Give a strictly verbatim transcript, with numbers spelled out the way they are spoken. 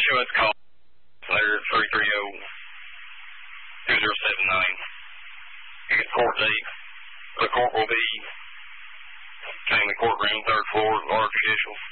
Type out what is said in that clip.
Issuance call. There's three three zero two zero seven nine. You get court date. The court will be in the courtroom, third floor, large judicial.